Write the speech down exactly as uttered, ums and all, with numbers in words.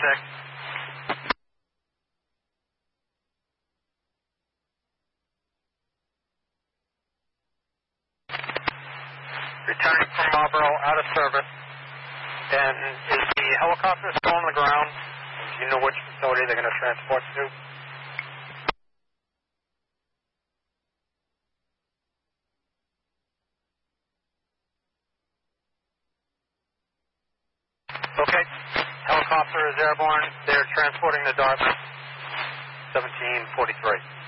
six. Returning from Marlboro, out of service. And is the helicopter still on the ground? Do you know which facility they're going to transport to? Okay. Helicopter is airborne. They're transporting the Dartmouth. seventeen forty-three.